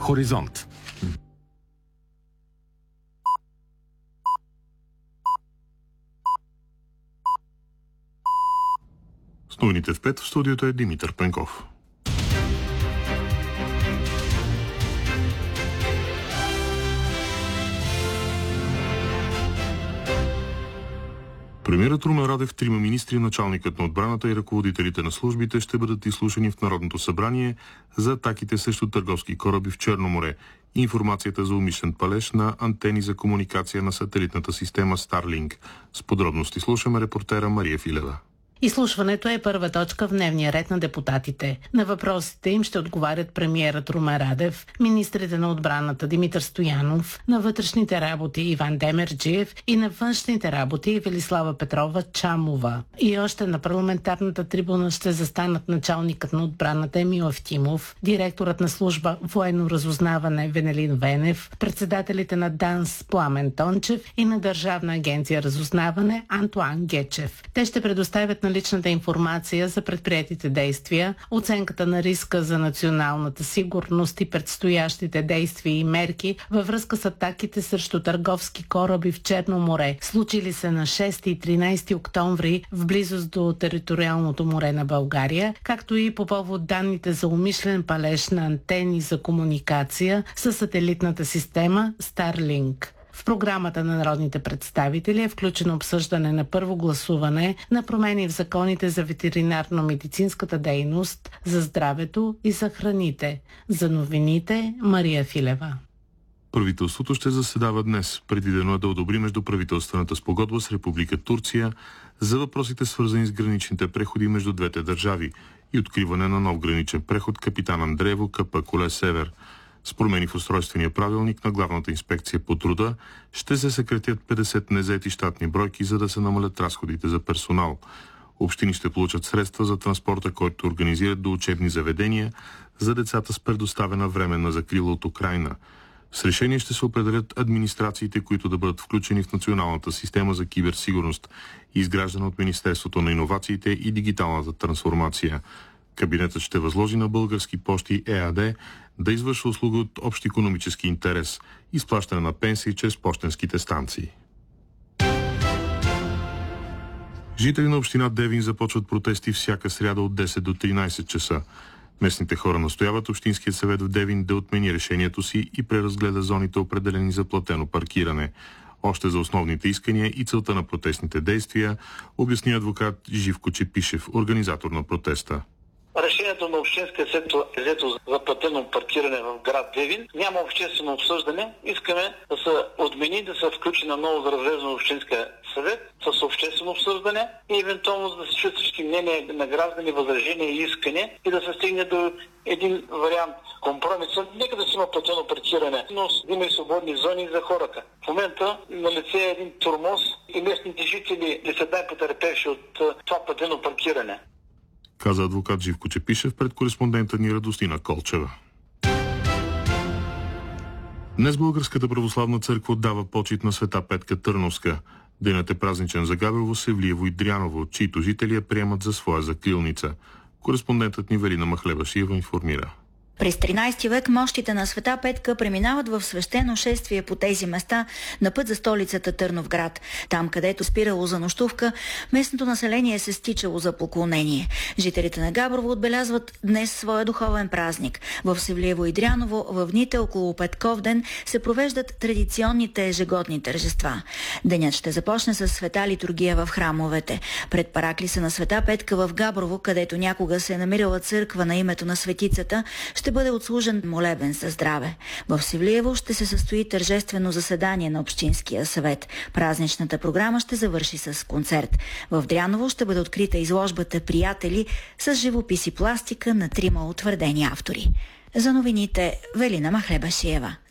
Хоризонт. С новините в 5 в студиото е Димитър Пенков. Премиерът Румен Радев, трима министри, началникът на отбраната и ръководителите на службите ще бъдат изслушани в Народното събрание за атаките срещу търговски кораби в Черно море. Информацията за умишлен палеж на антени за комуникация на сателитната система Starlink. С подробности слушаме репортера Мария Филева. Изслушването е първа точка в дневния ред на депутатите. На въпросите им ще отговарят премиерът Румен Радев, министрите на отбраната Димитър Стоянов, на вътрешните работи Иван Демерджиев и на външните работи Велислава Петрова Чамова. И още на парламентарната трибуна ще застанат началникът на отбраната Емил Евтимов, директорът на служба военно разузнаване Венелин Венев, председателите на ДАНС Пламен Тончев и на Държавна агенция разузнаване Антуан Гечев. Те ще предоставят наличната информация за предприетите действия, оценката на риска за националната сигурност и предстоящите действия и мерки във връзка с атаките срещу търговски кораби в Черно море, случили се на 6 и 13 октомври в близост до териториалното море на България, както и по повод данните за умишлен палеж на антени за комуникация с сателитната система Starlink. В програмата на народните представители е включено обсъждане на първо гласуване на промени в законите за ветеринарно-медицинската дейност, за здравето и за храните. За новините Мария Филева. Правителството ще заседава днес. Предвидено е да одобри междуправителствената спогодба с Република Турция за въпросите, свързани с граничните преходи между двете държави и откриване на нов граничен преход Капитан Андреево Капъкуле Север. С промени в устройствения правилник на Главната инспекция по труда ще се съкратят 50 незаети щатни бройки, за да се намалят разходите за персонал. Общини ще получат средства за транспорта, който организират до учебни заведения за децата с предоставена временна закрила от Украйна. С решение ще се определят администрациите, които да бъдат включени в националната система за киберсигурност, изграждана от Министерството на иновациите и дигиталната трансформация. Кабинетът ще възложи на Български пощи ЕАД да извършва услуга от общ икономически интерес, изплащане на пенсии чрез пощенските станции. Жители на община Девин започват протести всяка сряда от 10 до 13 часа. Местните хора настояват Общинският съвет в Девин да отмени решението си и преразгледа зоните, определени за платено паркиране. Още за основните искания и целта на протестните действия обясни адвокат Живко Чепишев, организатор на протеста. Решението на Общинския съвет е взето за платено паркиране в град Девин. Няма обществено обсъждане. Искаме да се отмени, да се включи на ново за разглеждане на Общинския съвет с обществено обсъждане и евентуално да се чуят всички мнения на граждани, възражения и искания и да се стигне до един вариант компромиса. Нека да си има платено паркиране, но да има и свободни зони за хората. В момента на лице е един тормоз и местните жители не са най-потърпевши от това платено паркиране, каза адвокат Живко Чепишев пред кореспондента ни Радостина Колчева. Днес Българската православна църква отдава почит на Света Петка Търновска. Денят е празничен за Габрово, Севлиево и Дряново, чието жители я приемат за своя закрилница. Кореспондентът ни Велина Махлебашиева информира. През 13 век мощите на Света Петка преминават в свещено шествие по тези места на път за столицата Търновград. Там, където спирало за нощувка, местното население се стичало за поклонение. Жителите на Габрово отбелязват днес своя духовен празник. В Севлиево и Дряново в дните около Петков ден се провеждат традиционните ежегодни тържества. Денят ще започне с света литургия в храмовете. Пред параклиса на Света Петка в Габрово, където някога се е намирала църква на името на светицата, ще бъде отслужен молебен за здраве. В Севлиево ще се състои тържествено заседание на Общинския съвет. Празничната програма ще завърши с концерт. В Дряново ще бъде открита изложбата «Приятели» с живопис и пластика на 3 утвърдени автори. За новините Велина Махлебашиева.